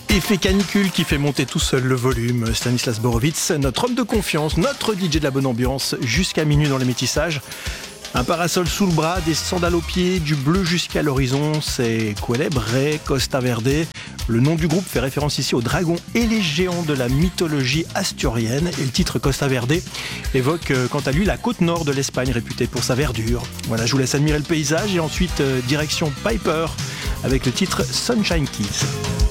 Effet canicule qui fait monter tout seul le volume. Stanislas Borowitz, notre homme de confiance, notre DJ de la bonne ambiance, jusqu'à minuit dans les métissages. Un parasol sous le bras, des sandales aux pieds, du bleu jusqu'à l'horizon, c'est Cuelebre Costa Verde. Le nom du groupe fait référence ici aux dragons et les géants de la mythologie asturienne. Et le titre Costa Verde évoque quant à lui la côte nord de l'Espagne, réputée pour sa verdure. Voilà, je vous laisse admirer le paysage et ensuite direction Piper avec le titre Sunshine Kids.